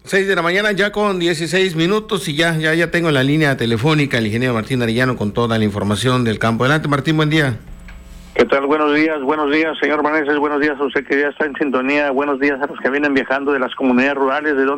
6 de la mañana ya con 16 minutos y ya tengo en la línea telefónica el ingeniero Martín Arellano con toda la información del campo. Adelante, Martín, buen día. ¿Qué tal? Buenos días, señor Maneses, buenos días a usted que ya está en sintonía, buenos días a los que vienen viajando de las comunidades rurales, de